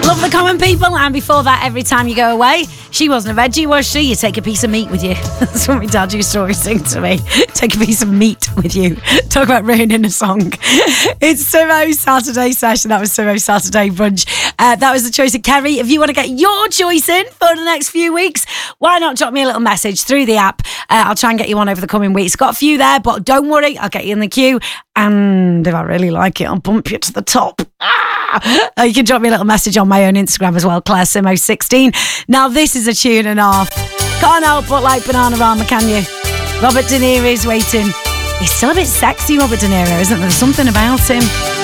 Love the Common People. And before that, Every Time You Go Away. She wasn't a veggie, was she? You take a piece of meat with you. That's what my dad used to always sing to me. Take a piece of meat with you. Talk about ruining a song. It's Simo's Saturday session. That was Simo's Saturday brunch. That was the choice of Kerry. If you want to get your choice in for the next few weeks, why not drop me a little message through the app? I'll try and get you on over the coming weeks. Got a few there, but don't worry, I'll get you in the queue. And if I really like it, I'll bump you to the top. You can drop me a little message on my own Instagram as well, Claire Simo16. Now this is a tune and half. Can't help but like Bananarama, can you? Robert De Niro is waiting. He's still a bit sexy, Robert De Niro, isn't there? There's something about him.